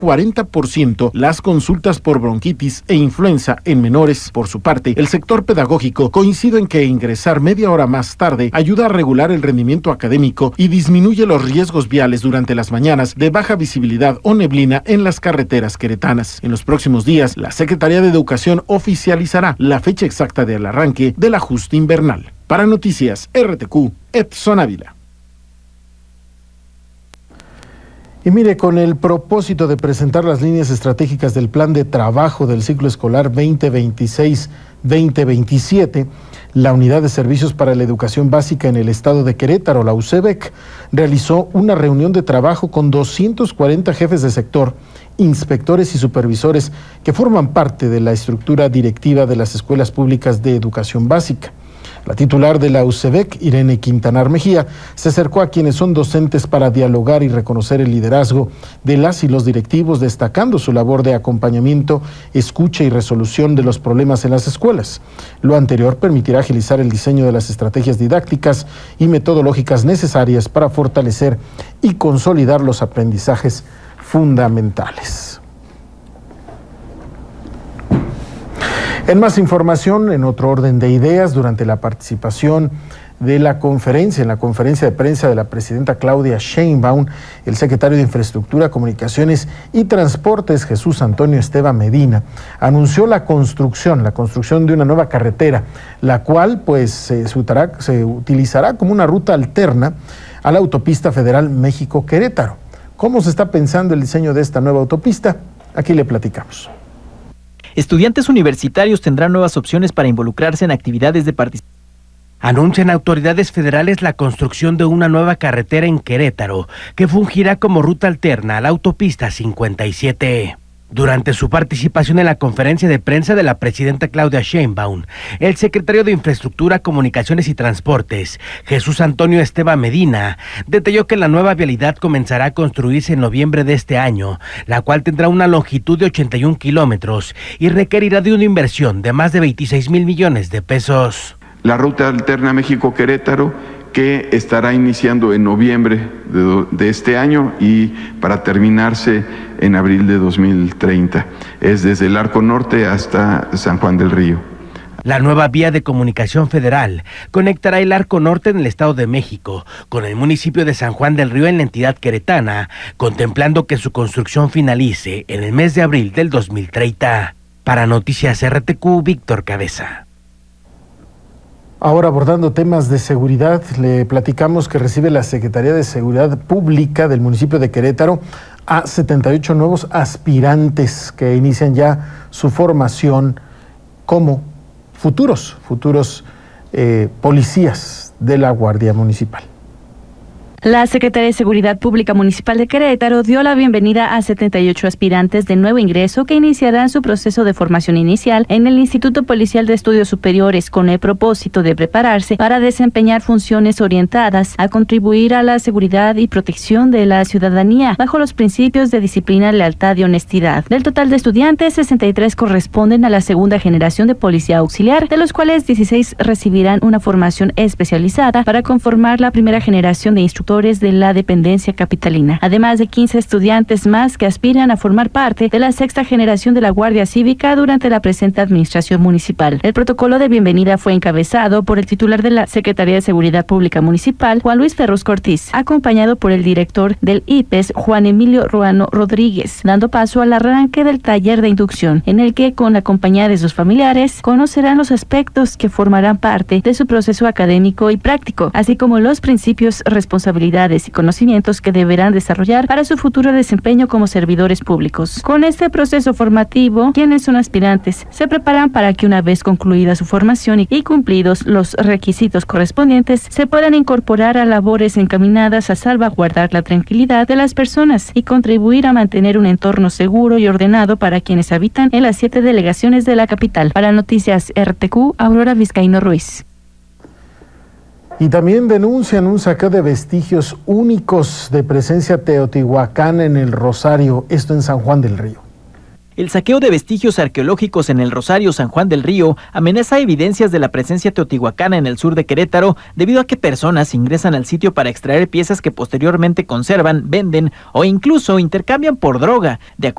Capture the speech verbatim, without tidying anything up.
cuarenta por ciento las consultas por bronquitis e influenza en menores. Por su parte, el sector pedagógico coincide en que ingresar media hora más tarde ayuda a regular el rendimiento académico y disminuye los riesgos viales durante las mañanas de baja visibilidad o neblina en las carreteras queretanas. En los próximos días, la Secretaría de Educación oficializará la fecha exacta del arranque del ajuste invernal. Para Noticias R T Q, Edson Ávila. Y mire, con el propósito de presentar las líneas estratégicas del plan de trabajo del ciclo escolar veinte veintiséis veinte veintisiete, la Unidad de Servicios para la Educación Básica en el Estado de Querétaro, la U C E B E C, realizó una reunión de trabajo con doscientos cuarenta jefes de sector, inspectores y supervisores que forman parte de la estructura directiva de las escuelas públicas de educación básica. La titular de la U C E B E C, Irene Quintanar Mejía, se acercó a quienes son docentes para dialogar y reconocer el liderazgo de las y los directivos, destacando su labor de acompañamiento, escucha y resolución de los problemas en las escuelas. Lo anterior permitirá agilizar el diseño de las estrategias didácticas y metodológicas necesarias para fortalecer y consolidar los aprendizajes fundamentales. En más información, en otro orden de ideas, durante la participación de la conferencia, en la conferencia de prensa de la presidenta Claudia Sheinbaum, el secretario de Infraestructura, Comunicaciones y Transportes, Jesús Antonio Esteban Medina, anunció la construcción, la construcción de una nueva carretera, la cual pues se, se utilizará como una ruta alterna a la autopista federal México-Querétaro. ¿Cómo se está pensando el diseño de esta nueva autopista? Aquí le platicamos. Estudiantes universitarios tendrán nuevas opciones para involucrarse en actividades de participación. Anuncian autoridades federales la construcción de una nueva carretera en Querétaro, que fungirá como ruta alterna a la autopista cincuenta y siete. Durante su participación en la conferencia de prensa de la presidenta Claudia Sheinbaum, el secretario de Infraestructura, Comunicaciones y Transportes, Jesús Antonio Esteban Medina, detalló que la nueva vialidad comenzará a construirse en noviembre de este año, la cual tendrá una longitud de ochenta y un kilómetros y requerirá de una inversión de más de veintiséis mil millones de pesos. La ruta alterna México-Querétaro, que estará iniciando en noviembre de, de este año y para terminarse en abril de dos mil treinta. Es desde el Arco Norte hasta San Juan del Río. La nueva vía de comunicación federal conectará el Arco Norte en el Estado de México con el municipio de San Juan del Río en la entidad queretana, contemplando que su construcción finalice en el mes de abril del dos mil treinta. Para Noticias R T Q, Víctor Cabeza. Ahora, abordando temas de seguridad, le platicamos que recibe la Secretaría de Seguridad Pública del municipio de Querétaro a setenta y ocho nuevos aspirantes que inician ya su formación como futuros, futuros eh, policías de la Guardia Municipal. La Secretaría de Seguridad Pública Municipal de Querétaro dio la bienvenida a setenta y ocho aspirantes de nuevo ingreso que iniciarán su proceso de formación inicial en el Instituto Policial de Estudios Superiores con el propósito de prepararse para desempeñar funciones orientadas a contribuir a la seguridad y protección de la ciudadanía bajo los principios de disciplina, lealtad y honestidad. Del total de estudiantes, sesenta y tres corresponden a la segunda generación de policía auxiliar, de los cuales dieciséis recibirán una formación especializada para conformar la primera generación de instructores de la dependencia capitalina, además de quince estudiantes más que aspiran a formar parte de la sexta generación de la Guardia Cívica durante la presente administración municipal. El protocolo de bienvenida fue encabezado por el titular de la Secretaría de Seguridad Pública Municipal, Juan Luis Ferrus Cortiz, acompañado por el director del I P E S, Juan Emilio Ruano Rodríguez, dando paso al arranque del taller de inducción, en el que, con la compañía de sus familiares, conocerán los aspectos que formarán parte de su proceso académico y práctico, así como los principios, responsabilidades y conocimientos que deberán desarrollar para su futuro desempeño como servidores públicos. Con este proceso formativo, quienes son aspirantes se preparan para que una vez concluida su formación y cumplidos los requisitos correspondientes, se puedan incorporar a labores encaminadas a salvaguardar la tranquilidad de las personas y contribuir a mantener un entorno seguro y ordenado para quienes habitan en las siete delegaciones de la capital. Para Noticias R T Q, Aurora Vizcaíno Ruiz. Y también denuncian un saqueo de vestigios únicos de presencia teotihuacana en el Rosario, esto en San Juan del Río. El saqueo de vestigios arqueológicos en el Rosario San Juan del Río amenaza evidencias de la presencia teotihuacana en el sur de Querétaro, debido a que personas ingresan al sitio para extraer piezas que posteriormente conservan, venden o incluso intercambian por droga. De acuerdo